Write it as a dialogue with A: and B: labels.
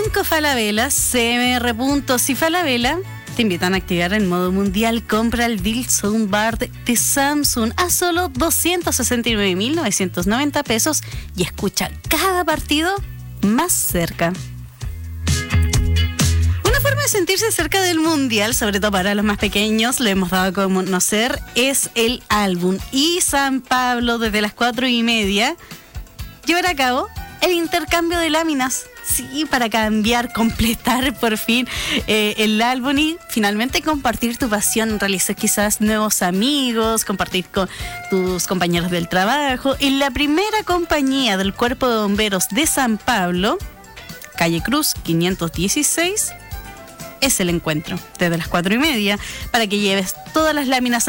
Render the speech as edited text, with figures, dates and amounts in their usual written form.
A: Banco Falabella, CMR Puntos y Falabella te invitan a activar el modo mundial. Compra el Deal Soundbar de Samsung a solo 269.990 pesos y escucha cada partido más cerca. Una forma de sentirse cerca del mundial, sobre todo para los más pequeños, lo hemos dado a conocer, es el álbum. Y San Pablo, desde las 4:30, llevará a cabo el intercambio de láminas. Sí, para cambiar, completar por fin el álbum y finalmente compartir tu pasión, realizar quizás nuevos amigos, compartir con tus compañeros del trabajo. En la primera compañía del Cuerpo de Bomberos de San Pablo, calle Cruz 516, es el encuentro desde las 4:30 para que lleves todas las láminas